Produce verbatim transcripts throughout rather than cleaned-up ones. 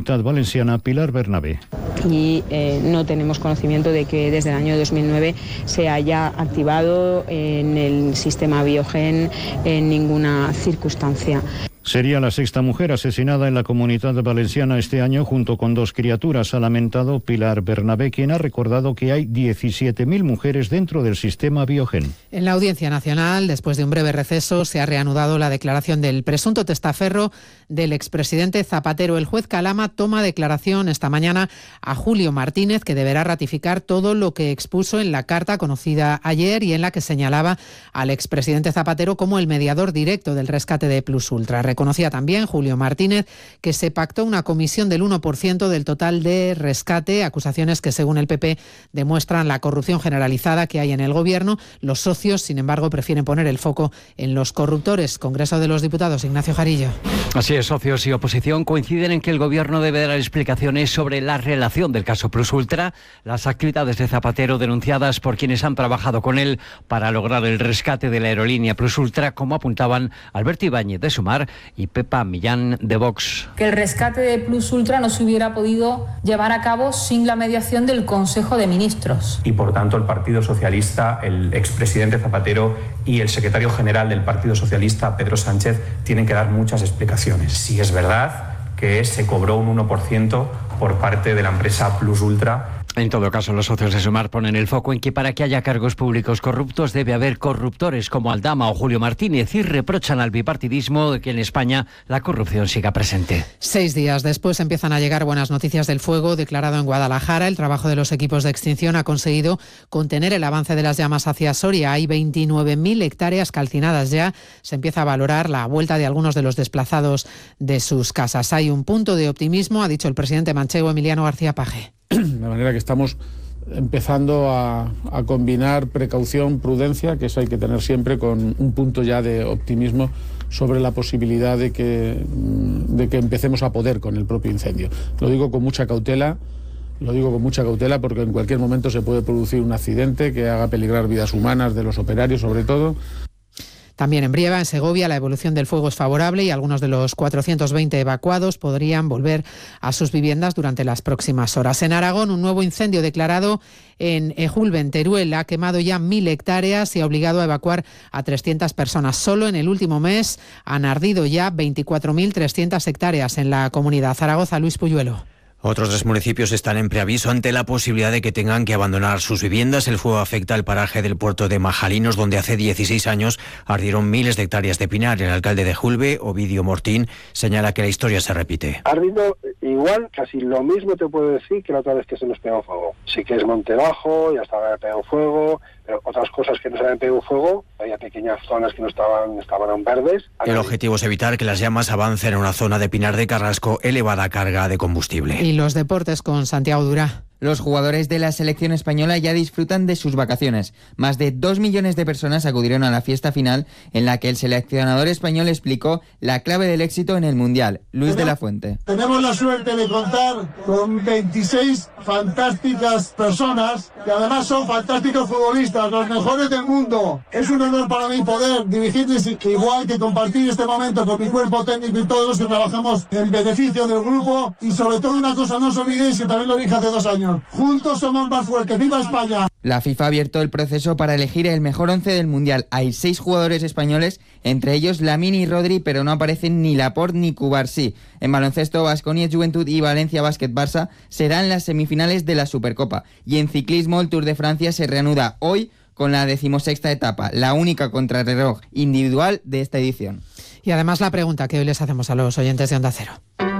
Comunitat Valenciana, Pilar Bernabé. Y eh, no tenemos conocimiento de que desde el año dos mil nueve se haya activado en el sistema Biogen en ninguna circunstancia. Sería la sexta mujer asesinada en la Comunitat Valenciana este año junto con dos criaturas, ha lamentado Pilar Bernabé, quien ha recordado que hay diecisiete mil mujeres dentro del sistema Biogen. En la Audiencia Nacional, después de un breve receso, se ha reanudado la declaración del presunto testaferro del expresidente Zapatero. El juez Calama toma declaración esta mañana a Julio Martínez, que deberá ratificar todo lo que expuso en la carta conocida ayer y en la que señalaba al expresidente Zapatero como el mediador directo del rescate de Plus Ultra. Reconocía también Julio Martínez que se pactó una comisión del uno por ciento del total de rescate, acusaciones que según el P P demuestran la corrupción generalizada que hay en el gobierno. Los socios, sin embargo, prefieren poner el foco en los corruptores. Congreso de los Diputados, Ignacio Jarillo. Así es, socios y oposición coinciden en que el gobierno debe dar explicaciones sobre la relación del caso Plus Ultra, las actividades de Zapatero denunciadas por quienes han trabajado con él para lograr el rescate de la aerolínea Plus Ultra, como apuntaban Alberto Ibáñez de Sumar y Pepa Millán de Vox. Que el rescate de Plus Ultra no se hubiera podido llevar a cabo sin la mediación del Consejo de Ministros. Y por tanto el Partido Socialista, el expresidente Zapatero y el secretario general del Partido Socialista, Pedro Sánchez, tienen que dar muchas explicaciones. Si es verdad que se cobró un uno por ciento por parte de la empresa Plus Ultra. En todo caso, los socios de Sumar ponen el foco en que para que haya cargos públicos corruptos debe haber corruptores como Aldama o Julio Martínez y reprochan al bipartidismo de que en España la corrupción siga presente. Seis días después empiezan a llegar buenas noticias del fuego declarado en Guadalajara. El trabajo de los equipos de extinción ha conseguido contener el avance de las llamas hacia Soria. Hay veintinueve mil hectáreas calcinadas ya. Se empieza a valorar la vuelta de algunos de los desplazados de sus casas. Hay un punto de optimismo, ha dicho el presidente manchego Emiliano García Paje. De manera que estamos empezando a, a combinar precaución, prudencia, que eso hay que tener siempre, con un punto ya de optimismo sobre la posibilidad de que, de que empecemos a poder con el propio incendio. Lo digo con mucha cautela, lo digo con mucha cautela porque en cualquier momento se puede producir un accidente que haga peligrar vidas humanas de los operarios sobre todo. También en Brieva, en Segovia, la evolución del fuego es favorable y algunos de los cuatrocientos veinte evacuados podrían volver a sus viviendas durante las próximas horas. En Aragón, un nuevo incendio declarado en Ejulben, Teruel, ha quemado ya mil hectáreas y ha obligado a evacuar a trescientas personas. Solo en el último mes han ardido ya veinticuatro mil trescientas hectáreas en la comunidad. Zaragoza, Luis Puyuelo. Otros tres municipios están en preaviso ante la posibilidad de que tengan que abandonar sus viviendas. El fuego afecta al paraje del puerto de Majalinos, donde hace dieciséis años ardieron miles de hectáreas de pinar. El alcalde de Julbe, Ovidio Mortín, señala que la historia se repite. Ardiendo igual, casi lo mismo te puedo decir que la otra vez que se nos pegó fuego. Sí que es monte bajo, ya estaba pegado fuego, pero otras cosas que no se habían pegado fuego, había pequeñas zonas que no estaban, estaban aún verdes. El objetivo es evitar que las llamas avancen en una zona de Pinar de Carrasco, elevada carga de combustible. Y los deportes con Santiago Durá. Los jugadores de la selección española ya disfrutan de sus vacaciones. Más de dos millones de personas acudieron a la fiesta final en la que el seleccionador español explicó la clave del éxito en el Mundial. Luis de la Fuente. Tenemos la suerte de contar con veintiséis fantásticas personas que además son fantásticos futbolistas, los mejores del mundo. Es un honor para mí poder dirigirles igual que compartir este momento con mi cuerpo técnico y todos los que trabajamos en beneficio del grupo. Y sobre todo una cosa, no os olvidéis que también lo dije hace dos años. Juntos somos más fuertes. ¡Viva España! La FIFA ha abierto el proceso para elegir el mejor once del Mundial. Hay seis jugadores españoles, entre ellos Lamine y Rodri, pero no aparecen ni Laporte ni Cubarsí. En baloncesto, Baskonia Juventud y Valencia Basket Barça serán las semifinales de la Supercopa. Y en ciclismo, el Tour de Francia se reanuda hoy con la decimosexta etapa, la única contrarreloj individual de esta edición. Y además la pregunta que hoy les hacemos a los oyentes de Onda Cero.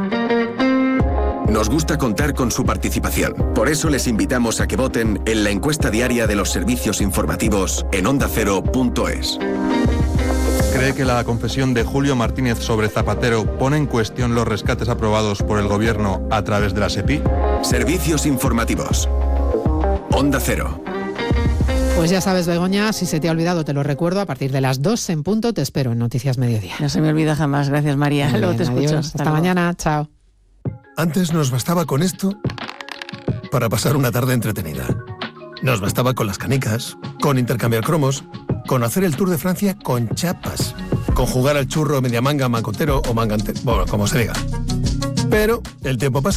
Nos gusta contar con su participación. Por eso les invitamos a que voten en la encuesta diaria de los servicios informativos en onda cero punto es. ¿Cree que la confesión de Julio Martínez sobre Zapatero pone en cuestión los rescates aprobados por el gobierno a través de la SEPI? Servicios informativos. Onda Cero. Pues ya sabes, Begoña, si se te ha olvidado te lo recuerdo, a partir de las dos en punto te espero en Noticias Mediodía. No se me olvida jamás, gracias María. Bien, luego te escucho. Adiós. Hasta, Hasta mañana, chao. Antes nos bastaba con esto para pasar una tarde entretenida. Nos bastaba con las canicas, con intercambiar cromos, con hacer el Tour de Francia con chapas, con jugar al churro media manga, mancotero o mangante, bueno, como se diga. Pero el tiempo pasa.